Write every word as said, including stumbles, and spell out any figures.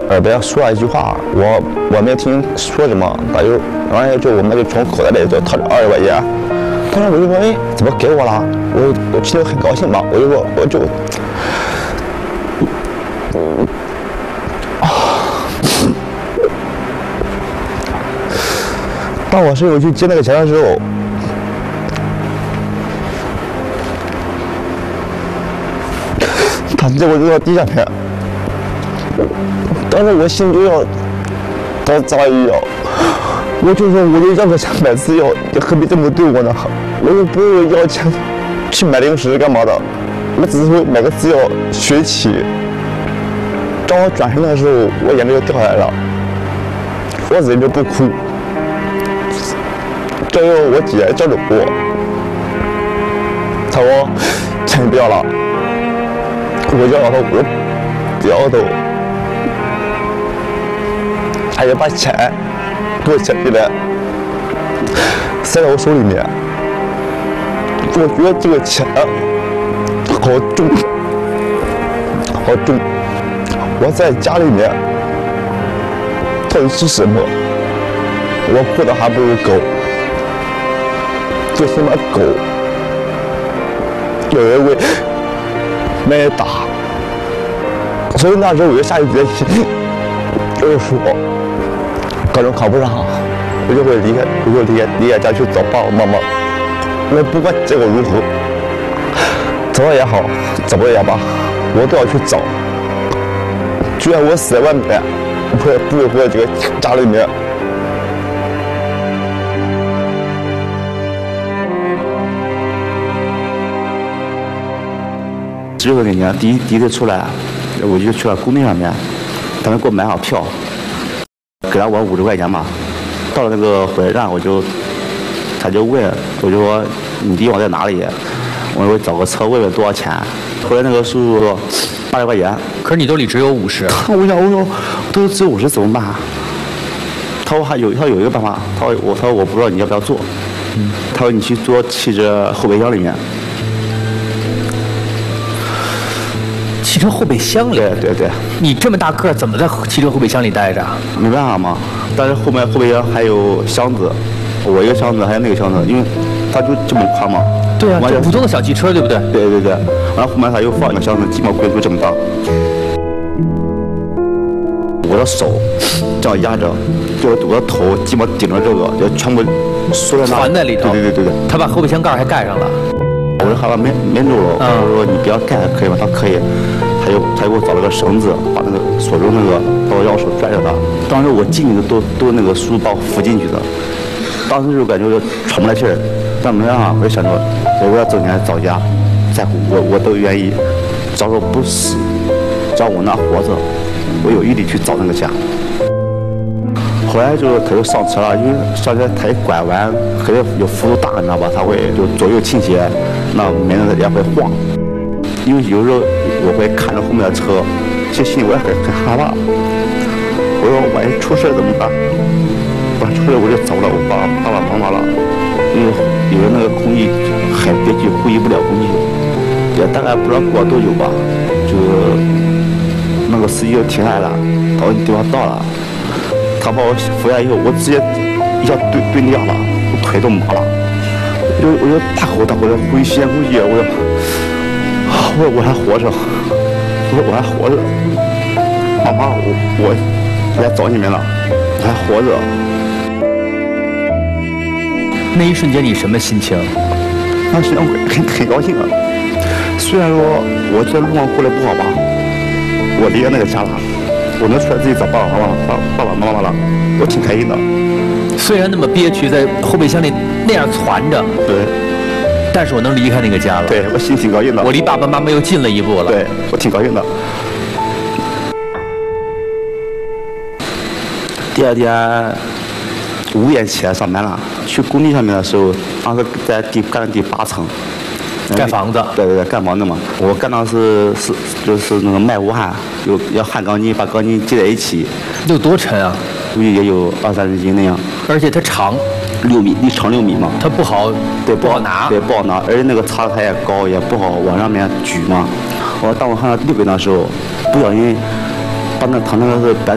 耳边说了一句话，我我没听说什么，他就然后就我们就从口袋里就掏出二十块钱，当时我就说，哎，怎么给我了？我我其实很高兴嘛，我就说我就，嗯啊，当我室友去接那个钱的时候，他结果就到地下面，当时我心就要到遭一样，我就说我就要个钱买次药，你何必这么对我呢？我又不是要钱去买零食干嘛的，我只是买个次药学习。当我转身的时候，我眼泪就掉下来了，我忍着不哭。这时候我姐叫着我，她说钱不要了，我就摇头，我不要头。他就把钱给我捡起来，塞到我手里面。我觉得这个钱好重，好重。我在家里面到底是什么？我过得还不如狗。为什么狗有人会没人打？所以那时候我就下定决心，就是说。高中考不上，我就会离开，我就离开离开家去找爸爸妈妈。我不管结果如何，走了也好，走了也罢，我都要去找。就算我死在外面，我也不会回这个家里面。 十六岁那年，第一第一次出来，我就去了工地上面，他们给我买好票。给了我五十块钱嘛，到了那个火车站，我就，他就问，我就说你地方在哪里？我说找个车问问多少钱。后来那个叔叔说八十块钱， 可是你兜里只有五十。 我想我说都只有五十怎么办？他说还有他有一个办法，他说我他说我不知道你要不要做，嗯，他说你去坐汽车后备箱里面。 汽车后备箱里？ 对对对。 你这么大个儿，怎么在汽车后备箱里待着？ 没办法嘛，但是后面后备箱还有箱子，我一个箱子还有那个箱子，因为它就这么宽嘛。 对啊，就普通的小汽车，对不对？ 对对对。然后后面他又放一个箱子，鸡毛龟就这么大。我的手这样压着，就是我的头鸡毛顶着这个，就全部缩在那。 传在里头。 对对对对。 他把后备箱盖还盖上了。 我说害怕闷闷住了，我说你不要盖可以吗？他可以，他就他就给我找了个绳子，把那个锁住那个，把我钥匙拽着他。当时我进去的都都那个书把我扶进去的，当时就感觉就喘不来气儿，但没办法，我就想着我要挣钱找家，在乎我我都愿意，只要我不死，只要我那活着，我有毅力去找那个家。后来就他就上车了，因为上车他一拐弯，可能有幅度大，你知道吧？他会就左右倾斜，那门子也会晃。因为有时候我会看着后面的车，其实心里我也很很害怕。我说万一出事怎么办？万一出事我就走了，我爸爸爸妈妈了。因为因为那个空气很憋屈，呼吸不了空气，也大概不知道过了多久吧，就那个司机就停下来了，他说你地方到了。他把我扶下以后，我直接一下蹲蹲地上了，我腿都麻了。我就我就大口大口的呼吸，呼吸，我说，我说我还活着，我说我还活着，妈妈，我我来找你们了，我还活着。 那一瞬间你什么心情？ 那心情很很高兴啊。虽然说我这路上过得不好吧，我离开那个家了。我能出来自己找爸爸妈妈、爸爸爸妈妈了，我挺开心的。 虽然那么憋屈，在后备箱里那样攒着， 对， 但是我能离开那个家了。 对，我心挺高兴的。 我离爸爸妈妈又近了一步了。 对，我挺高兴的。第二天五点起来上班了，去工地上面的时候，当时在第干第八层。 盖房子， 对对对，盖房子嘛。我干的是是就是那个卖无焊，有要焊钢筋，把钢筋接在一起。 有多沉啊？ 估计也有二三十斤那样。 而且它长六米，离长六米嘛。 它不好， 对， 不好拿， 对，不好拿，而且那个叉子它也高，也不好往上面举嘛。我当我焊到六根的时候，不小心把那他那个是白